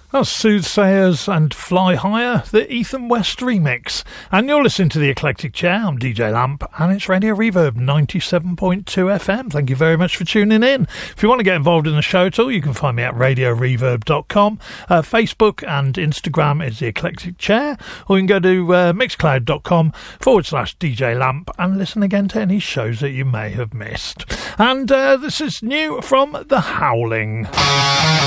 That's Soothsayers and Fly Higher, the Ethan West remix. And you're listening to The Eclectic Chair. I'm DJ Lamp, and it's Radio Reverb 97.2 FM. Thank you very much for tuning in. If you want to get involved in the show at all, you can find me at radioreverb.com. Facebook and Instagram is The Eclectic Chair, or you can go to mixcloud.com/DJ Lamp and listen again to any shows that you may have missed. And this is new from The Howling.